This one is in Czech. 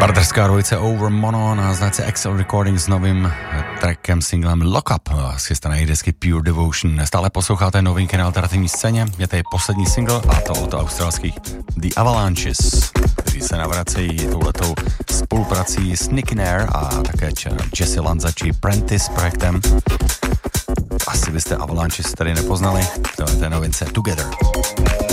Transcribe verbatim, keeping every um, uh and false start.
Barterská dvojice Over Mono na značce Excel Recordings s novým trackem, singlem Lock Up z chystané desky Pure Devotion. Stále posloucháte novinky na alternativní scéně, je tady poslední single a to od australských The Avalanches, kteří se navracejí touhletou spoluprací s Nicky Nair a také Jesse Lanza či Prentice projektem. Asi byste Avalanches tady nepoznali, to je té novince Together.